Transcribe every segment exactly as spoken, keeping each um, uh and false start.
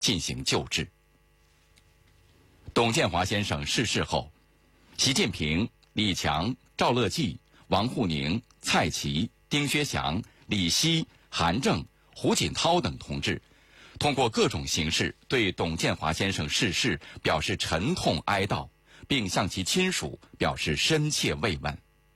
进行救治。董建华先生逝世后，习近平、李强、赵乐际、王沪宁、蔡奇、丁薛祥、李希、韩正、胡锦涛等同志，通过各种形式对董建华先生逝世表示沉痛哀悼，并向其亲属表示深切慰问。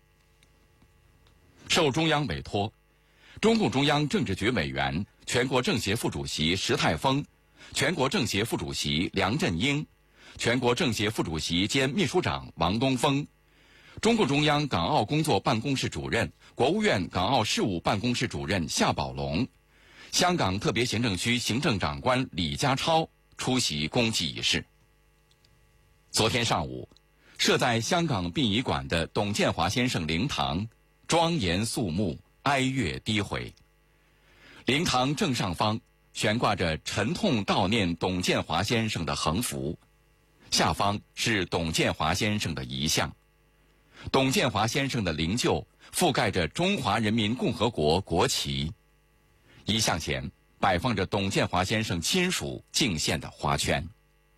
受中央委托，中共中央政治局委员、全国政协副主席石泰峰、全国政协副主席梁振英、全国政协副主席兼秘书长王东峰、中共中央港澳工作办公室主任、国务院港澳事务办公室主任夏宝龙、香港特别行政区行政长官李家超出席公祭仪式。昨天上午，设在香港殡仪馆的董建华先生灵堂庄严肃穆，哀乐低回。灵堂正上方悬挂着沉痛悼念董建华先生的横幅，下方是董建华先生的遗像。董建华先生的灵柩覆盖着中华人民共和国国旗，遗像前摆放着董建华先生亲属敬献的花圈。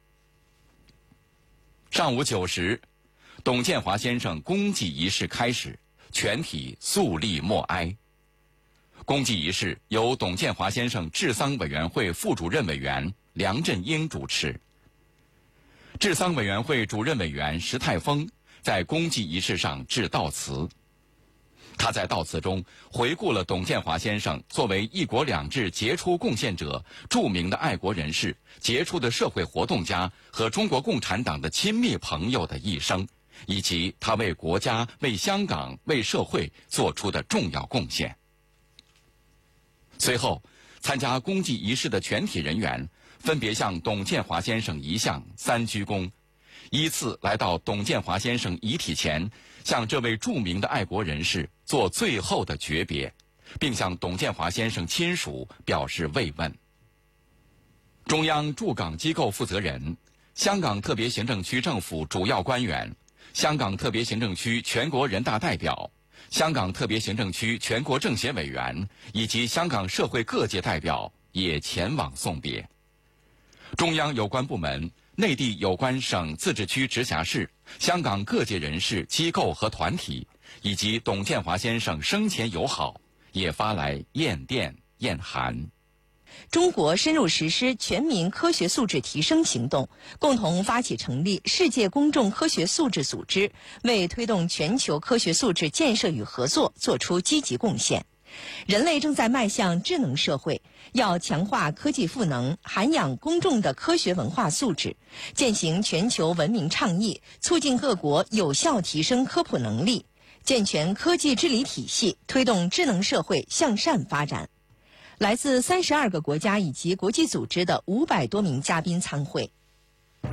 上午九时，董建华先生公祭仪式开始，全体肃立默哀。公祭仪式由董建华先生治丧委员会副主任委员梁振英主持。治丧委员会主任委员石泰峰在公祭仪式上致悼词。他在悼词中回顾了董建华先生作为一国两制杰出贡献者、著名的爱国人士、杰出的社会活动家和中国共产党的亲密朋友的一生，以及他为国家、为香港、为社会做出的重要贡献。随后，参加公祭仪式的全体人员分别向董建华先生遗像三鞠躬，依次来到董建华先生遗体前，向这位著名的爱国人士做最后的诀别，并向董建华先生亲属表示慰问。中央驻港机构负责人、香港特别行政区政府主要官员、香港特别行政区全国人大代表、香港特别行政区全国政协委员以及香港社会各界代表也前往送别。中央有关部门、内地有关省、自治区、直辖市、香港各界人士、机构和团体，以及董建华先生生前友好，也发来唁电、唁函。 中国深入实施全民科学素质提升行动，共同发起成立世界公众科学素质组织，为推动全球科学素质建设与合作做出积极贡献。人类正在迈向智能社会，要强化科技赋能，涵养公众的科学文化素质，践行全球文明倡议，促进各国有效提升科普能力，健全科技治理体系，推动智能社会向善发展。来自三十二个国家以及国际组织的五百多名嘉宾参会。 您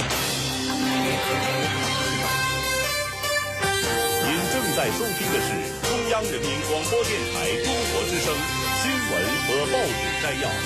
正在收听的是中央人民广播电台中国之声新闻和报纸摘要。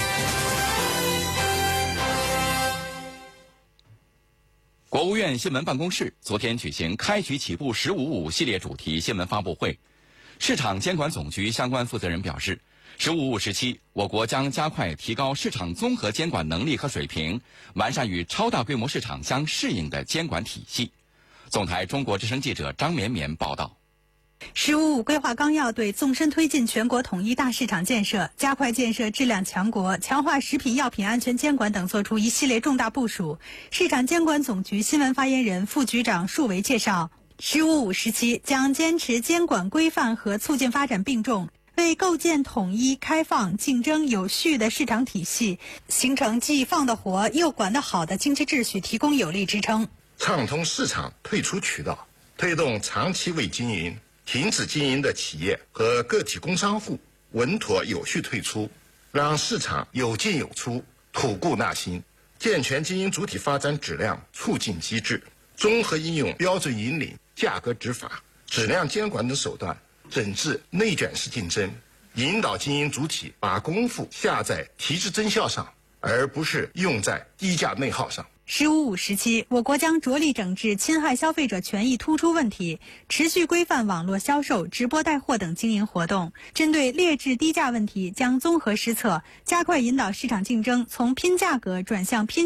国务院新闻办公室昨天举行开局起步十五五系列主题新闻发布会，市场监管总局相关负责人表示，十五五时期，我国将加快提高市场综合监管能力和水平，完善与超大规模市场相适应的监管体系。总台中国之声记者张绵绵报道。 十五五规划纲要对纵深推进全国统一大市场建设、加快建设质量强国、强化食品药品安全监管等作出一系列重大部署。市场监管总局新闻发言人、副局长束维介绍，十五五时期将坚持监管规范和促进发展并重，为构建统一、开放、竞争有序的市场体系，形成既放得活又管得好的经济秩序提供有力支撑。 畅通市场退出渠道，推动长期未经营、停止经营的企业和个体工商户稳妥有序退出，让市场有进有出，吐故纳新，健全经营主体发展质量促进机制，综合应用标准引领、价格执法、质量监管等手段，整治内卷式竞争，引导经营主体把功夫下在提质增效上，而不是用在低价内耗上。 “十五五”时期，我国将着力整治侵害消费者权益突出问题，持续规范网络销售、直播带货等经营活动。针对劣质低价问题，将综合施策，加快引导市场竞争从拼价格转向拼